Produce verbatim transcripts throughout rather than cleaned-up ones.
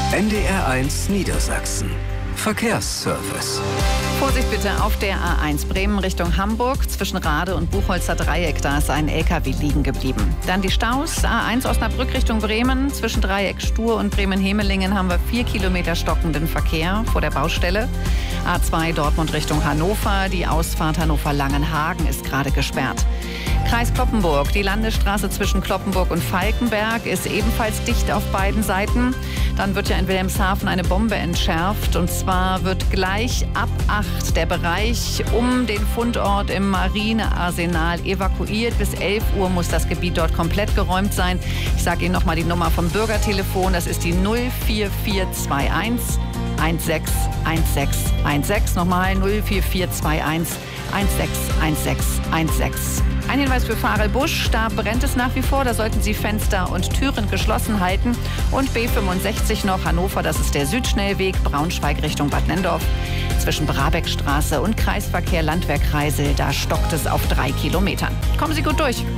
N D R eins Niedersachsen. Verkehrsservice. Vorsicht bitte auf der A eins Bremen Richtung Hamburg. Zwischen Rade und Buchholzer Dreieck, da ist ein L K W liegen geblieben. Dann die Staus. A eins Osnabrück Richtung Bremen. Zwischen Dreieck Stur und Bremen-Hemelingen haben wir vier Kilometer stockenden Verkehr vor der Baustelle. A zwei Dortmund Richtung Hannover. Die Ausfahrt Hannover-Langenhagen ist gerade gesperrt. Kreis Cloppenburg. Die Landesstraße zwischen Cloppenburg und Falkenberg ist ebenfalls dicht auf beiden Seiten. Dann wird ja in Wilhelmshaven eine Bombe entschärft. Und zwar wird gleich ab acht der Bereich um den Fundort im Marinearsenal evakuiert. Bis elf Uhr muss das Gebiet dort komplett geräumt sein. Ich sage Ihnen nochmal die Nummer vom Bürgertelefon. Das ist die null vier vier zwei eins eins sechs eins sechs eins sechs. Nochmal null vier vier zwei eins eins sechs eins sechs eins sechs. Ein Hinweis für Farel-Busch, da brennt es nach wie vor, da sollten Sie Fenster und Türen geschlossen halten. Und B fünfundsechzig noch Hannover, das ist der Südschnellweg, Braunschweig Richtung Bad Nenndorf. Zwischen Brabeckstraße und Kreisverkehr Landwehrkreisel, da stockt es auf drei Kilometern. Kommen Sie gut durch.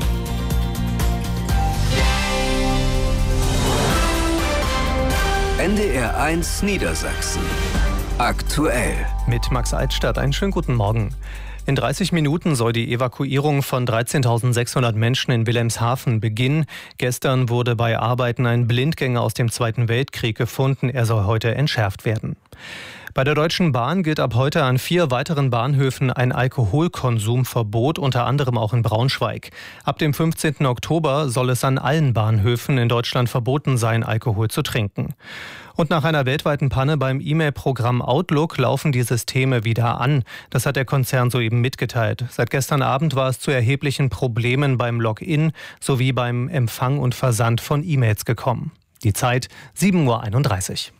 N D R eins Niedersachsen. Aktuell. Mit Max Altstadt, einen schönen guten Morgen. In dreißig Minuten soll die Evakuierung von dreizehntausendsechshundert Menschen in Wilhelmshaven beginnen. Gestern wurde bei Arbeiten ein Blindgänger aus dem Zweiten Weltkrieg gefunden. Er soll heute entschärft werden. Bei der Deutschen Bahn gilt ab heute an vier weiteren Bahnhöfen ein Alkoholkonsumverbot, unter anderem auch in Braunschweig. Ab dem fünfzehnten Oktober soll es an allen Bahnhöfen in Deutschland verboten sein, Alkohol zu trinken. Und nach einer weltweiten Panne beim E-Mail-Programm Outlook laufen die Systeme wieder an. Das hat der Konzern soeben mitgeteilt. Seit gestern Abend war es zu erheblichen Problemen beim Login sowie beim Empfang und Versand von E-Mails gekommen. Die Zeit sieben Uhr einunddreißig.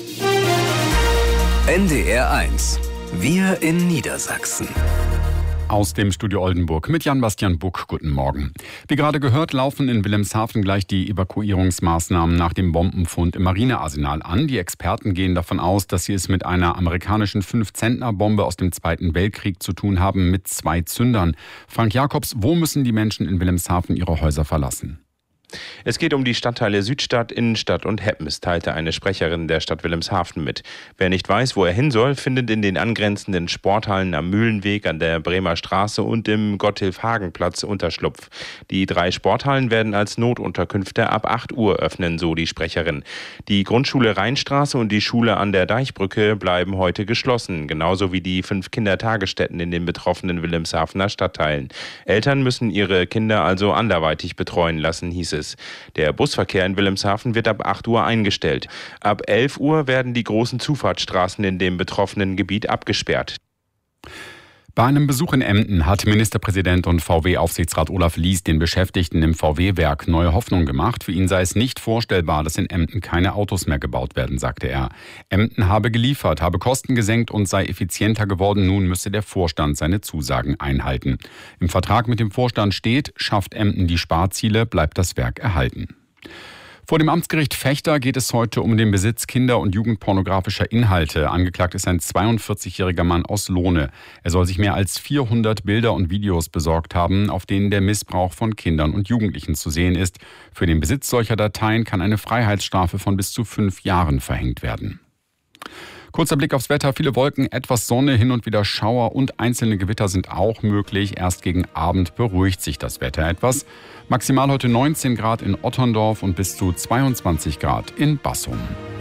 N D R eins. Wir in Niedersachsen. Aus dem Studio Oldenburg mit Jan-Bastian Buck. Guten Morgen. Wie gerade gehört, laufen in Wilhelmshaven gleich die Evakuierungsmaßnahmen nach dem Bombenfund im Marinearsenal an. Die Experten gehen davon aus, dass sie es mit einer amerikanischen fünf-Zentner-Bombe aus dem Zweiten Weltkrieg zu tun haben mit zwei Zündern. Frank Jakobs, wo müssen die Menschen in Wilhelmshaven ihre Häuser verlassen? Es geht um die Stadtteile Südstadt, Innenstadt und Heppens, teilte eine Sprecherin der Stadt Wilhelmshaven mit. Wer nicht weiß, wo er hin soll, findet in den angrenzenden Sporthallen am Mühlenweg, an der Bremer Straße und im Gotthilf-Hagen-Platz Unterschlupf. Die drei Sporthallen werden als Notunterkünfte ab acht Uhr öffnen, so die Sprecherin. Die Grundschule Rheinstraße und die Schule an der Deichbrücke bleiben heute geschlossen, genauso wie die fünf Kindertagesstätten in den betroffenen Wilhelmshavener Stadtteilen. Eltern müssen ihre Kinder also anderweitig betreuen lassen, hieß es. Der Busverkehr in Wilhelmshaven wird ab acht Uhr eingestellt. Ab elf Uhr werden die großen Zufahrtsstraßen in dem betroffenen Gebiet abgesperrt. Bei einem Besuch in Emden hat Ministerpräsident und V W-Aufsichtsrat Olaf Lies den Beschäftigten im V W-Werk neue Hoffnung gemacht. Für ihn sei es nicht vorstellbar, dass in Emden keine Autos mehr gebaut werden, sagte er. Emden habe geliefert, habe Kosten gesenkt und sei effizienter geworden. Nun müsse der Vorstand seine Zusagen einhalten. Im Vertrag mit dem Vorstand steht, schafft Emden die Sparziele, bleibt das Werk erhalten. Vor dem Amtsgericht Vechta geht es heute um den Besitz kinder- und jugendpornografischer Inhalte. Angeklagt ist ein zweiundvierzigjähriger Mann aus Lohne. Er soll sich mehr als vierhundert Bilder und Videos besorgt haben, auf denen der Missbrauch von Kindern und Jugendlichen zu sehen ist. Für den Besitz solcher Dateien kann eine Freiheitsstrafe von bis zu fünf Jahren verhängt werden. Kurzer Blick aufs Wetter, viele Wolken, etwas Sonne, hin und wieder Schauer und einzelne Gewitter sind auch möglich. Erst gegen Abend beruhigt sich das Wetter etwas. Maximal heute neunzehn Grad in Otterndorf und bis zu zweiundzwanzig Grad in Bassum.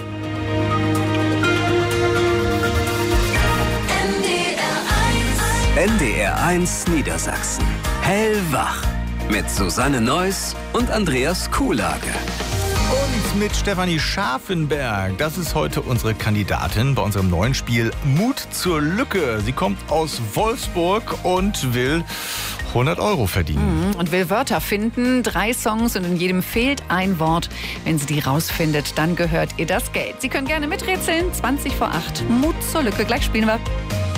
N D R eins Niedersachsen. Hellwach. Mit Susanne Neuss und Andreas Kuhlage. Und mit Stefanie Scharfenberg. Das ist heute unsere Kandidatin bei unserem neuen Spiel Mut zur Lücke. Sie kommt aus Wolfsburg und will hundert Euro verdienen. Und will Wörter finden. Drei Songs und in jedem fehlt ein Wort. Wenn sie die rausfindet, dann gehört ihr das Geld. Sie können gerne miträtseln. zwanzig vor acht. Mut zur Lücke. Gleich spielen wir.